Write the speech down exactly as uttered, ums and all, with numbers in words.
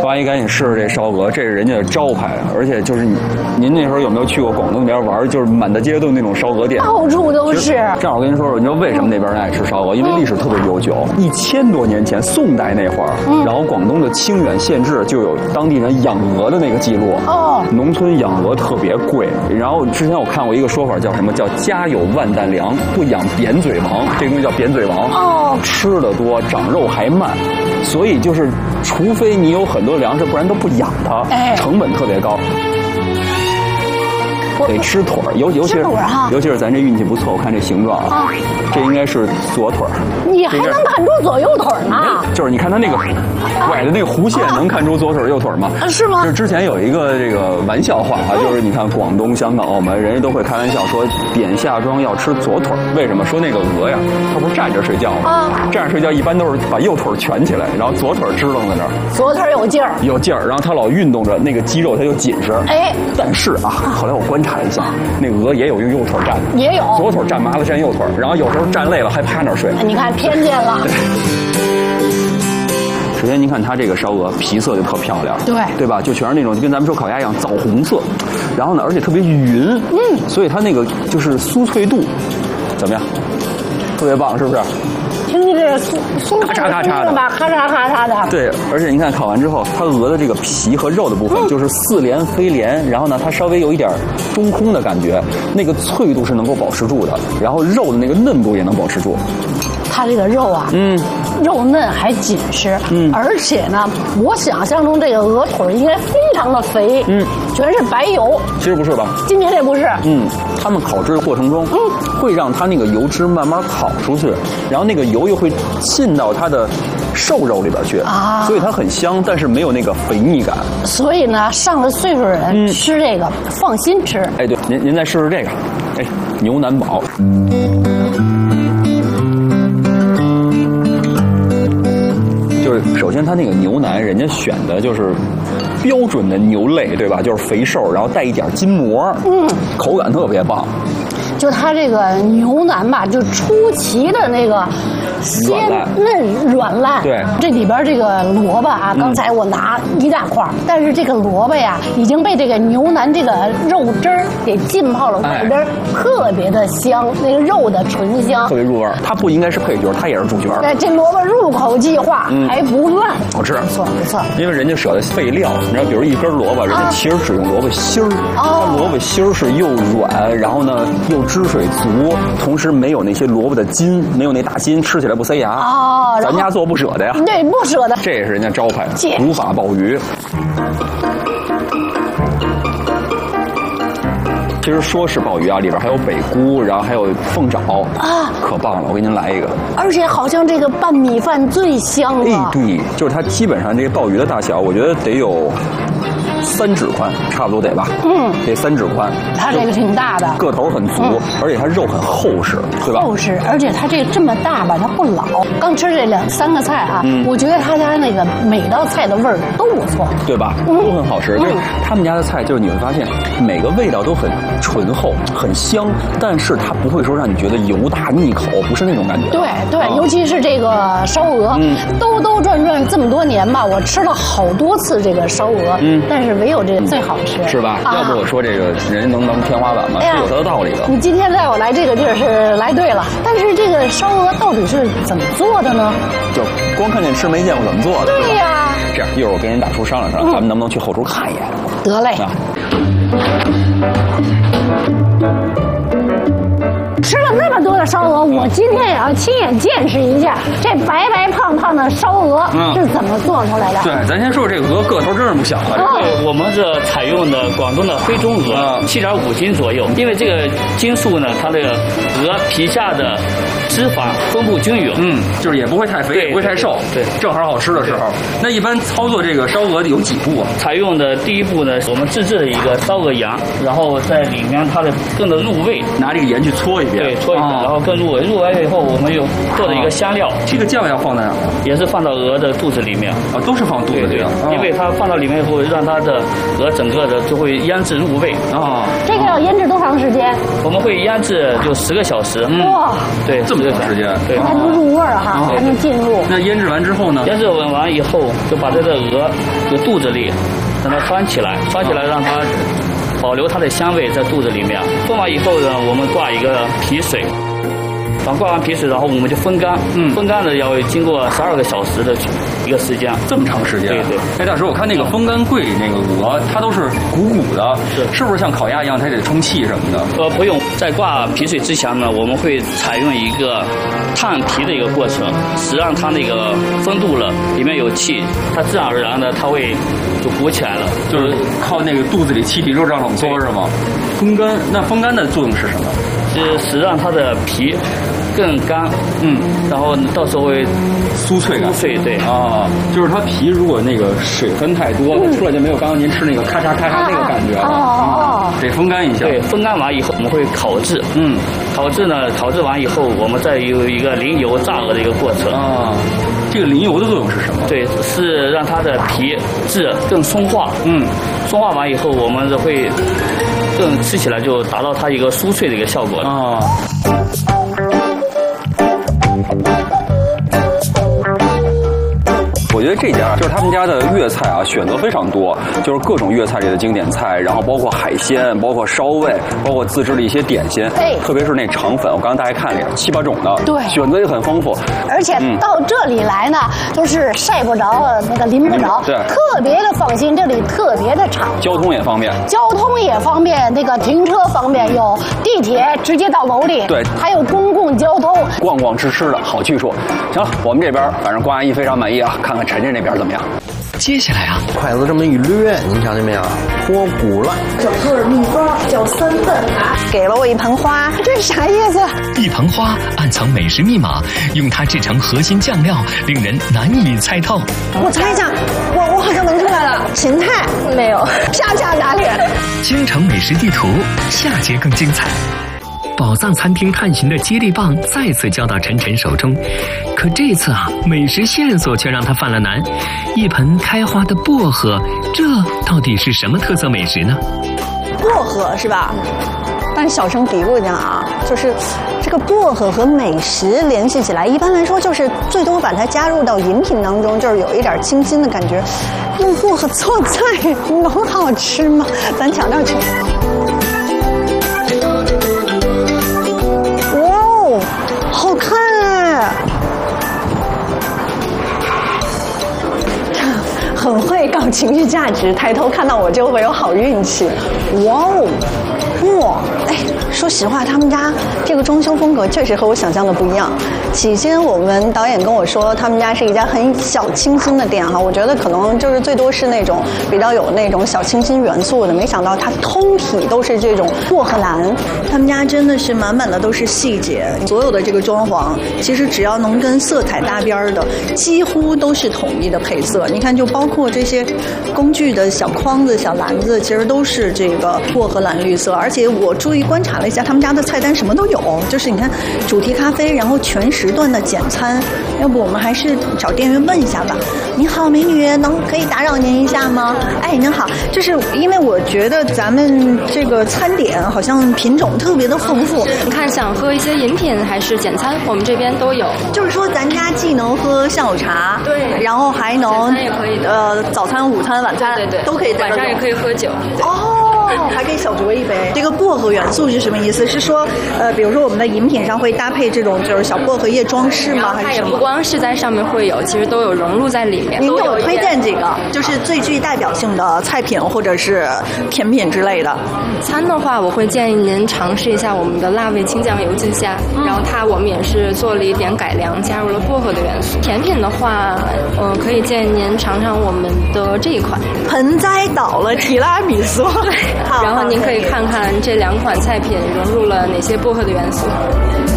阿姨赶紧试试这烧鹅，这是人家的招牌，而且就是你，您那时候有没有去过广东那边玩？就是满大街都那种烧鹅店， 到处都是。 正好我跟您说说，你知道为什么那边人爱吃烧鹅？因为历史特别悠久，一千多年前宋代那会儿，嗯、然后广东的清远县志就有当地人养鹅的那个记录。哦，农村养鹅特别贵，然后之前我看过一个说法，叫什么？叫家有万担粮，不养扁嘴王。这个东西叫扁嘴王。哦，吃的多，长肉还慢，所以就是，除非你有很多粮食，不然都不养它，哎、成本特别高。得吃腿儿，尤尤其是尤其是咱这运气不错，我看这形状啊，这应该是左腿儿。 你还能看出左右腿呢？ 就是你看它那个拐的那个弧线，能看出左腿右腿吗？ 是吗？ 就是之前有一个这个玩笑话啊，就是你看广东、香港、澳门，人家都会开玩笑说点下庄要吃左腿，为什么？说那个鹅呀，它不是站着睡觉吗？站着睡觉一般都是把右腿蜷起来，然后左腿支棱在那儿。 左腿有劲儿， 有劲儿，然后它老运动着，那个肌肉它就紧实。哎，但是啊，后来我观察了一下，那鹅也有用右腿站的， 也有左腿站麻了站右腿，然后有时候站累了还趴那儿睡。 你看偏见了。 首先您看它这个烧鹅皮色就特漂亮， 对对吧？就全是那种就跟咱们说烤鸭一样枣红色，然后呢而且特别匀，嗯，所以它那个就是酥脆度怎么样？特别棒，是不是？ 听你这酥酥咔嚓咔嚓的吧，咔嚓咔嚓的。 对，而且你看烤完之后，它鹅的这个皮和肉的部分就是似连非连，然后呢，它稍微有一点中空的感觉，那个脆度是能够保持住的，然后肉的那个嫩度也能保持住。 它这个肉啊，嗯，肉嫩还紧实，嗯，而且呢，我想象中这个鹅腿应该非常的肥，嗯，全是白油。 其实不是吧？ 今天这不是， 嗯，他们烤制的过程中，嗯，会让它那个油脂慢慢烤出去，然后那个油又会浸到它的瘦肉里边去啊，所以它很香，但是没有那个肥腻感。 所以呢，上了岁数的人、嗯、吃这个放心吃。 哎，对，您您再试试这个，哎，牛腩煲。就是首先它那个牛腩，人家选的就是标准的牛肋，对吧？就是肥瘦，然后带一点筋膜，嗯，口感特别棒。 就它这个牛腩吧，就出奇的那个鲜嫩软烂。 对， 这里边这个萝卜啊，刚才我拿一大块、嗯，但是这个萝卜呀，已经被这个牛腩这个肉汁儿给浸泡了，外边、哎、特别的香，那个肉的醇香， 特别入味儿。它不应该是配角，它也是主角。 对，这萝卜入口即化，嗯、还不烂， 好吃， 不错不错。 因为人家舍得废料，你知道，比如一根萝卜，人家其实只用萝卜芯儿，它、哦、萝卜芯儿是又软，然后呢又汁水足，同时没有那些萝卜的筋，没有那大筋，吃起来不塞牙。哦，咱家做不舍得呀。 对，不舍得。 这也是人家招牌，古法鲍鱼。其实说是鲍鱼啊，里边还有北菇，然后还有凤爪啊，可棒了！我给您来一个。而且好像这个拌米饭最香了。 哎，对，就是它基本上这个鲍鱼的大小，我觉得得有三指宽，差不多得吧？嗯，得三指宽。 它这个挺大的， 个头很足，嗯、而且它肉很厚实，对吧？ 厚实，而且它这个这么大吧，它不老。刚吃这两三个菜啊，嗯、我觉得他家那个每道菜的味儿都不错， 对吧？嗯、都很好吃。就是他们家的菜，就是你会发现每个味道都很醇厚、很香，但是它不会说让你觉得油大腻口，不是那种感觉。 对对、嗯，尤其是这个烧鹅，嗯、兜兜转转这么多年吧，我吃了好多次这个烧鹅，嗯，但是唯有这个最好吃， 是吧？啊、要不我说这个人能当天花板吗？是有它的道理的。 你今天带我来这个地儿是来对了，但是这个烧鹅到底是怎么做的呢？ 就光看见吃没见过怎么做的。 对呀、啊。 这样一会儿我跟人大厨商量商量，嗯、咱们能不能去后厨看一眼？ 得嘞。啊吃了那么多的烧鹅，我今天也要亲眼见识一下这白白胖胖的烧鹅是怎么做出来的。 嗯、对，咱先说这个鹅个头真是不小啊。 哦、我们是采用的广东的非中鹅，七点五斤左右。因为这个斤数呢，它这个鹅皮下的脂肪分布均匀， 嗯，就是也不会太肥，也不会太瘦， 对， 正好好吃的时候。那一般操作这个烧鹅有几步啊？ 采用的第一步呢，我们自制的一个烧鹅羊，然后在里面它的更的入味， 拿这个盐去搓一下。 遍， 对，搓一遍，然后更入味。入味以后，我们又做了一个香料。 这个酱要放在哪？ 也是放到鹅的肚子里面。 啊，都是放肚子里。 对，因为它放到里面以后，让它的鹅整个的就会腌制入味。 啊， 这个要腌制多长时间？ 我们会腌制就十个小时。 哇， 对， 这么长时间， 对， 才能入味儿哈，才能进入。 那腌制完之后呢？ 腌制完以后，就把这个鹅就肚子里让它穿起来，穿起来让它保留它的香味在肚子里面。做完以后呢，我们挂一个皮水。然后挂完皮水，然后我们就风干。嗯，风干的要经过十二个小时的一个时间。 这么长时间？ 对对。 哎，大师，我看那个风干柜那个鹅，它都是鼓鼓的，是是不是像烤鸭一样，它得充气什么的？ 呃，不用。在挂皮水之前呢，我们会采用一个烫皮的一个过程，使让它那个风度了，里面有气，它自然而然的它会就鼓起来了。 就是靠那个肚子里气体热胀冷缩是吗？风干，那风干的作用是什么？ 是使让它的皮更干，嗯，然后到时候会酥脆感， 酥脆，对啊，就是它皮如果那个水分太多，它出来就没有刚刚您吃那个咔嚓咔嚓那个感觉了，哦，得风干一下。 对，风干完以后我们会烤制，嗯，烤制呢，烤制完以后我们再有一个淋油炸鹅的一个过程啊。 这个淋油的作用是什么？ 对，是让它的皮质更松化，嗯，松化完以后我们会更吃起来就达到它一个酥脆的一个效果啊。 我觉得这家就是他们家的粤菜啊，选择非常多，就是各种粤菜里的经典菜，然后包括海鲜，包括烧味，包括自制的一些点心，哎，特别是那肠粉，我刚刚大家看了七八种的， 对， 选择也很丰富。 而且到这里来呢，都是晒不着，那个淋不着， 对， 特别的放心，这里特别的敞， 交通也方便， 交通也方便，那个停车方便，有地铁直接到楼里， 对， 还有公共交通， 逛逛吃吃的好去处。行了，我们这边反正关阿姨非常满意啊，看看陈震那边怎么样？ 接下来啊， 筷子这么一掠，您瞧见没有？脱骨了。 整个秘方叫三份啊，给了我一盆花，这是啥意思？ 一盆花暗藏美食密码，用它制成核心酱料，令人难以猜透。 我猜一下，我我好像闻出来了，芹菜没有，下下哪里？ 京城美食地图，下节更精彩。宝藏餐厅探寻的接力棒再次交到陈晨手中，可这次啊，美食线索却让他犯了难。一盆开花的薄荷，这到底是什么特色美食呢？ 薄荷是吧？但是小声嘀咕一下啊，就是这个薄荷和美食联系起来，一般来说就是最多把它加入到饮品当中，就是有一点清新的感觉。用薄荷做菜能好吃吗？咱瞧瞧去。好看哎，很会搞情绪价值，抬头看到我就会有好运气。哇哦，哇，哎，说实话，他们家这个装修风格确实和我想象的不一样。起先我们导演跟我说，他们家是一家很小清新的店哈，我觉得可能就是最多是那种比较有那种小清新元素的，没想到它通体都是这种薄荷蓝。他们家真的是满满的都是细节，所有的这个装潢，其实只要能跟色彩搭边的，几乎都是统一的配色。你看，就包括这些工具的小筐子、小篮子，其实都是这个薄荷蓝绿色。而且我注意观察了一下，他们家的菜单什么都有，就是你看主题咖啡，然后全时段的简餐。要不我们还是找店员问一下吧。你好，美女，能可以打扰您一下吗？哎，您好，就是因为我觉得咱们这个餐点好像品种特别的丰富。 你看想喝一些饮品还是简餐，我们这边都有。 就是说咱家既能喝下午茶， 对， 然后还能简餐也可以的， 呃，早餐、午餐、晚餐， 对对对， 都可以。 晚上也可以喝酒。 哦，还可以小酌一杯。这个薄荷元素是什么意思？是说，呃，比如说我们的饮品上会搭配这种就是小薄荷叶装饰吗？还是什么？ 它也不光是在上面会有，其实都有融入在里面。 您给我推荐几个，就是最具代表性的菜品或者是甜品之类的。 餐的话，我会建议您尝试一下我们的辣味青酱油浸虾，嗯、然后它我们也是做了一点改良，加入了薄荷的元素。甜品的话，呃，可以建议您尝尝我们的这一款盆栽倒了提拉米苏。 然后您可以看看这两款菜品融入了哪些薄荷的元素。